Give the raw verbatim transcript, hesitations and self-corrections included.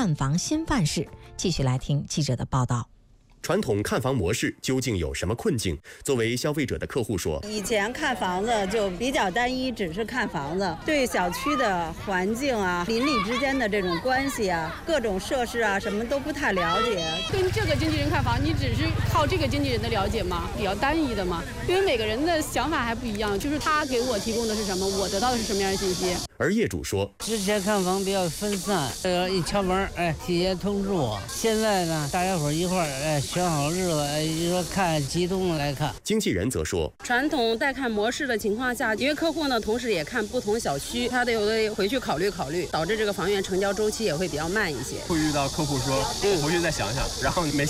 看房新范式。继续来听记者的报道。 传统看房模式究竟有什么困境？作为消费者的客户说， 以前看房子就比较单一，只是看房子，对小区的环境啊、邻里之间的这种关系啊、各种设施啊，什么都不太了解。 跟这个经纪人看房，你只是靠这个经纪人的了解吗？比较单一的嘛，因为每个人的想法还不一样，就是他给我提供的是什么，我得到的是什么样的信息。 而业主说， 之前看房比较分散，呃，一敲门，哎，提前通知我。现在呢，大家伙一块儿，哎，选好日子。哎，就说看集中的来看。 经纪人则说， 传统带看模式的情况下，因为客户呢同时也看不同小区，他得有的回去考虑考虑，导致这个房源成交周期也会比较慢一些。 会遇到客户说，嗯，回去再想想，然后没